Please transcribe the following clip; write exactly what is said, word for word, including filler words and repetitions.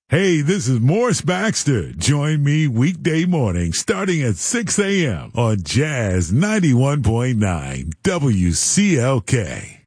Hey, this is Morris Baxter. Join me weekday morning starting at six a.m. on Jazz ninety-one point nine W C L K.